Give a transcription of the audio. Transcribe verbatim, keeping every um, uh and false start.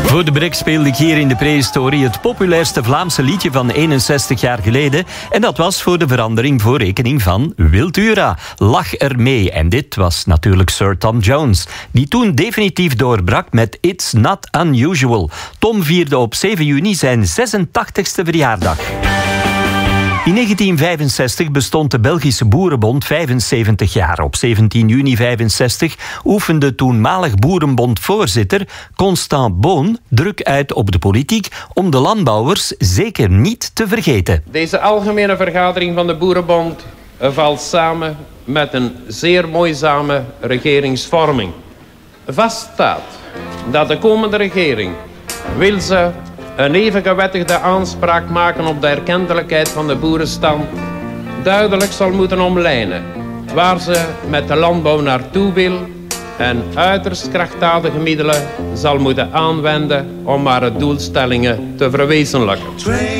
Voor de break speelde ik hier in de prehistorie het populairste Vlaamse liedje van eenenzestig jaar geleden. En dat was voor de verandering voor rekening van Wiltura. Lach ermee. En dit was natuurlijk Sir Tom Jones, die toen definitief doorbrak met It's Not Unusual. Tom vierde op zeven juni zijn zesentachtigste verjaardag. In negentien vijfenzestig bestond de Belgische Boerenbond vijfenzeventig jaar. Op zeventien juni vijfenzestig oefende toenmalig Boerenbondvoorzitter Constant Boon druk uit op de politiek om de landbouwers zeker niet te vergeten. Deze algemene vergadering van de Boerenbond valt samen met een zeer moeizame regeringsvorming. Vast staat dat de komende regering wil ze een even gewettigde aanspraak maken op de erkentelijkheid van de boerenstand duidelijk zal moeten omlijnen waar ze met de landbouw naartoe wil en uiterst krachtdadige middelen zal moeten aanwenden om haar doelstellingen te verwezenlijken.